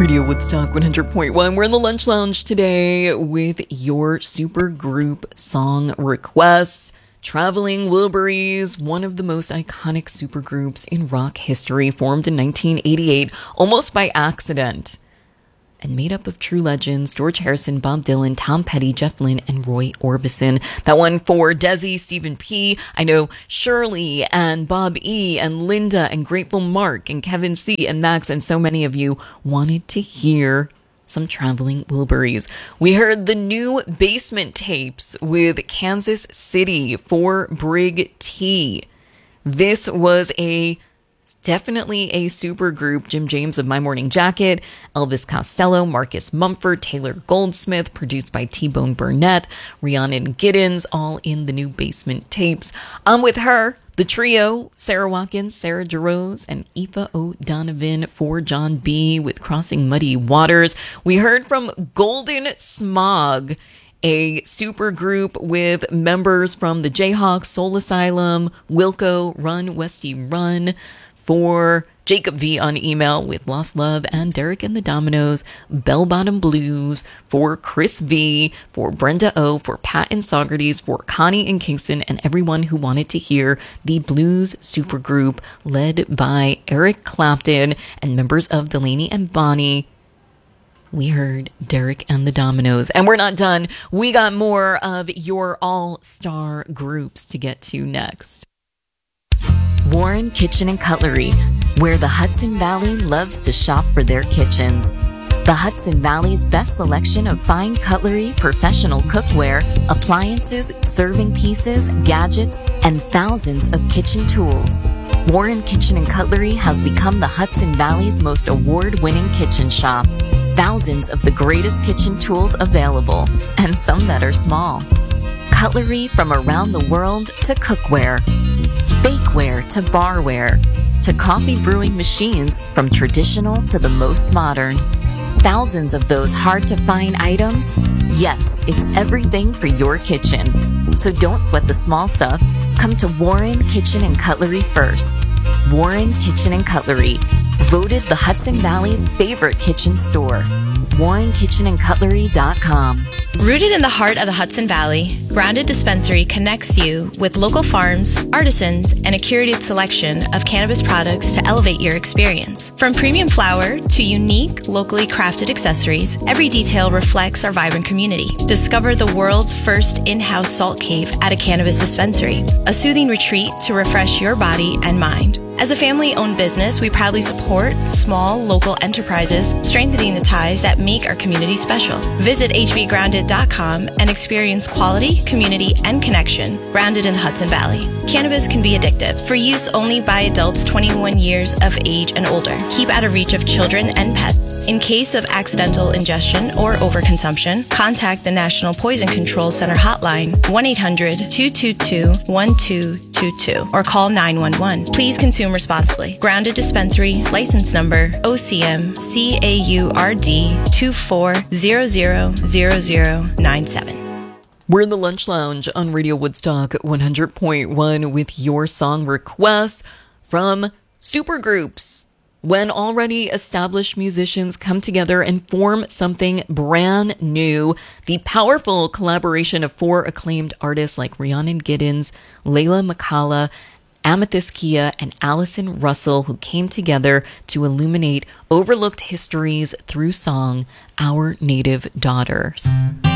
Radio Woodstock 100.1. We're in the Lunch Lounge today with your supergroup song requests. Traveling Wilburys, one of the most iconic supergroups in rock history, formed in 1988 almost by accident and made up of true legends George Harrison, Bob Dylan, Tom Petty, Jeff Lynne, and Roy Orbison. That one for Desi, Stephen P. I know Shirley and Bob E. and Linda and Grateful Mark and Kevin C. and Max and so many of you wanted to hear some Traveling Wilburys. We heard the new Basement Tapes with Kansas City for Brig T. This was definitely a super group. Jim James of My Morning Jacket, Elvis Costello, Marcus Mumford, Taylor Goldsmith, produced by T-Bone Burnett, Rhiannon Giddens, all in the new Basement Tapes. I'm with her, the trio, Sarah Watkins, Sarah Jarosz, and Aoife O'Donovan for John B. with Crossing Muddy Waters. We heard from Golden Smog, a super group with members from the Jayhawks, Soul Asylum, Wilco, Run Westy Run, for Jacob V on email with Lost Love and Derek and the Dominoes, Bell Bottom Blues, for Chris V, for Brenda O, for Pat and Socrates, for Connie in Kingston, and everyone who wanted to hear the blues supergroup led by Eric Clapton and members of Delaney and Bonnie. We heard Derek and the Dominoes. And we're not done. We got more of your all-star groups to get to next. Warren Kitchen and Cutlery, where the Hudson Valley loves to shop for their kitchens. The Hudson Valley's best selection of fine cutlery, professional cookware, appliances, serving pieces, gadgets, and thousands of kitchen tools. Warren Kitchen and Cutlery has become the Hudson Valley's most award-winning kitchen shop. Thousands of the greatest kitchen tools available, and some that are small. Cutlery from around the world to cookware, bakeware to barware, to coffee brewing machines from traditional to the most modern. Thousands of those hard-to-find items? Yes, it's everything for your kitchen. So don't sweat the small stuff. Come to Warren Kitchen and Cutlery first. Warren Kitchen and Cutlery, voted the Hudson Valley's favorite kitchen store. WarrenKitchenandCutlery.com. Rooted in the heart of the Hudson Valley, Grounded Dispensary connects you with local farms, artisans, and a curated selection of cannabis products to elevate your experience. From premium flower to unique, locally crafted accessories, every detail reflects our vibrant community. Discover the world's first in-house salt cave at a cannabis dispensary, a soothing retreat to refresh your body and mind. As a family-owned business, we proudly support small, local enterprises, strengthening the ties that make our community special. Visit hvgrounded.com and experience quality, community, and connection grounded in the Hudson Valley. Cannabis can be addictive. For use only by adults 21 years of age and older. Keep out of reach of children and pets. In case of accidental ingestion or overconsumption, contact the National Poison Control Center hotline 1-800-222-1222 or call 911. Please consume responsibly. Grounded Dispensary, license number OCM CAURD 24000097. We're in the Lunch Lounge on Radio Woodstock 100.1 with your song requests from supergroups. When already established musicians come together and form something brand new, the powerful collaboration of four acclaimed artists like Rhiannon Giddens, Layla McCalla, Amethyst Kia, and Allison Russell, who came together to illuminate overlooked histories through song, Our Native Daughters.